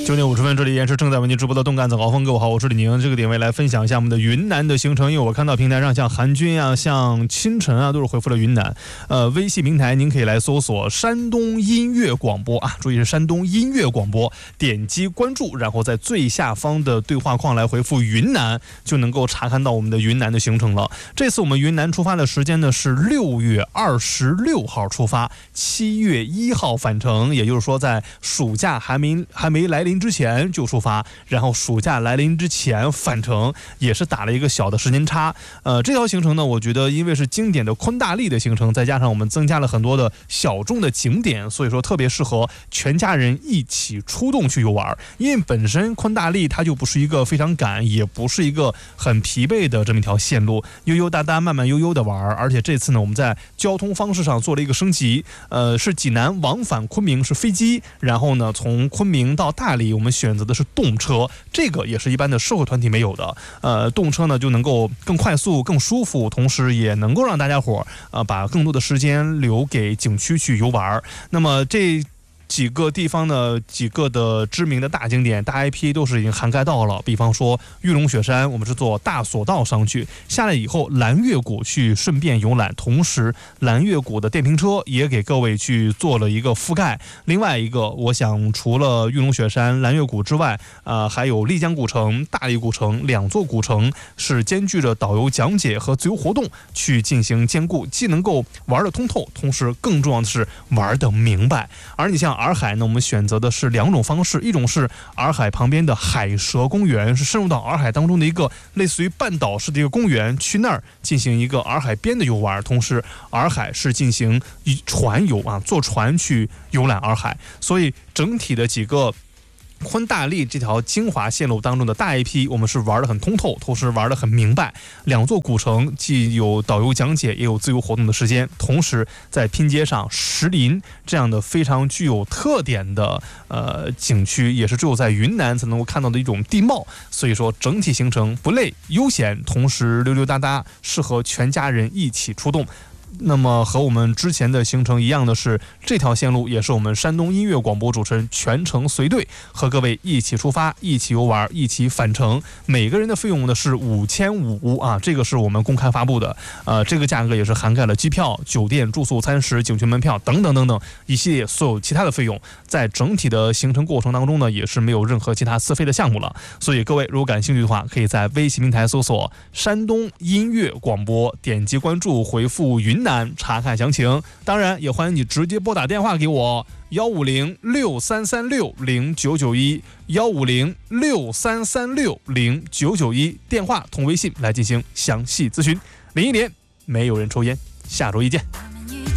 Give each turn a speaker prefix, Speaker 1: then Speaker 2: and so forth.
Speaker 1: 9点50分，这里依然是正在为您直播的动感早高峰。各位好，我是李宁。这个点位来分享一下我们的云南的行程，因为我看到平台上像韩军啊、像清晨啊，都是回复了云南。微信平台您可以来搜索山东音乐广播啊，注意是山东音乐广播，点击关注，然后在最下方的对话框来回复云南，就能够查看到我们的云南的行程了。这次我们云南出发的时间呢是6月26号出发，7月1号返程，也就是说在暑假还没来临之前就出发，然后暑假来临之前返程，也是打了一个小的时间差。这条行程呢，我觉得因为是经典的昆大丽的行程，再加上我们增加了很多的小众的景点，所以说特别适合全家人一起出动去游玩。因为本身昆大丽它就不是一个非常赶，也不是一个很疲惫的这么一条线路，悠悠哒哒慢慢悠悠的玩。而且这次呢，我们在交通方式上做了一个升级，是济南往返昆明是飞机，然后呢从昆明到大理我们选择的是动车，这个也是一般的社会团体没有的。动车呢就能够更快速更舒服，同时也能够让大家伙把更多的时间留给景区去游玩。那么这几个地方呢，几个的知名的大景点大 IP 都是已经涵盖到了，比方说玉龙雪山我们是坐大索道上去，下来以后蓝月谷去顺便游览，同时蓝月谷的电瓶车也给各位去做了一个覆盖。另外一个我想除了玉龙雪山蓝月谷之外，还有丽江古城大理古城两座古城是兼具着导游讲解和自由活动去进行兼顾，既能够玩得通透，同时更重要的是玩得明白。而你像洱海呢，我们选择的是两种方式，一种是洱海旁边的海蛇公园，是深入到洱海当中的一个类似于半岛式的一个公园，去那儿进行一个洱海边的游玩，同时洱海是进行船游啊，坐船去游览洱海。所以整体的几个昆大丽这条精华线路当中的大 IP 我们是玩得很通透，同时玩得很明白。两座古城既有导游讲解也有自由活动的时间，同时在拼接上石林这样的非常具有特点的景区也是只有在云南才能够看到的一种地貌，所以说整体行程不累悠闲，同时溜溜达达，适合全家人一起出动。那么和我们之前的行程一样的是，这条线路也是我们山东音乐广播主持人全程随队和各位一起出发，一起游玩，一起返程。每个人的费用呢是5500啊，这个是我们公开发布的。这个价格也是涵盖了机票、酒店、住宿、餐食、景区门票等等等等一系列所有其他的费用。在整体的行程过程当中呢，也是没有任何其他自费的项目了。所以各位如果感兴趣的话，可以在微信平台搜索山东音乐广播，点击关注，回复云南查看详情。当然也欢迎你直接拨打电话给我15063360991，15063360991，电话同微信来进行详细咨询。01年没有人抽烟，下周一见。